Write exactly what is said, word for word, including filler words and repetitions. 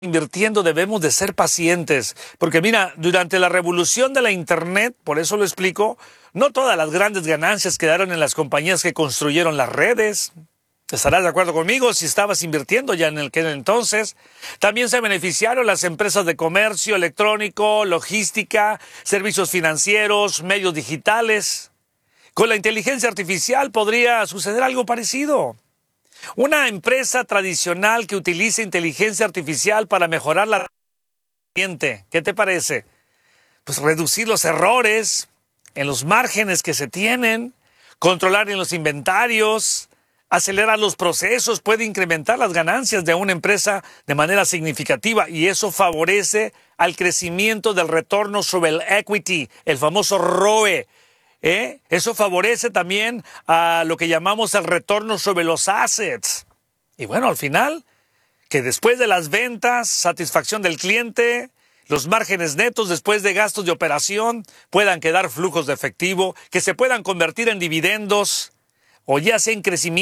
Invirtiendo debemos de ser pacientes, porque mira, durante la revolución de la Internet, por eso lo explico, no todas las grandes ganancias quedaron en las compañías que construyeron las redes. Estarás de acuerdo conmigo si estabas invirtiendo ya en el que entonces. También se beneficiaron las empresas de comercio electrónico, logística, servicios financieros, medios digitales. Con la inteligencia artificial podría suceder algo parecido. Una empresa tradicional que utilice inteligencia artificial para mejorar la cliente, ¿qué te parece? Pues reducir los errores en los márgenes que se tienen, controlar en los inventarios, acelerar los procesos, puede incrementar las ganancias de una empresa de manera significativa y eso favorece al crecimiento del retorno sobre el equity, el famoso R O E. ¿Eh? Eso favorece también a lo que llamamos el retorno sobre los assets. Y bueno, al final, que después de las ventas, satisfacción del cliente, los márgenes netos después de gastos de operación puedan quedar flujos de efectivo, que se puedan convertir en dividendos o ya sea en crecimiento.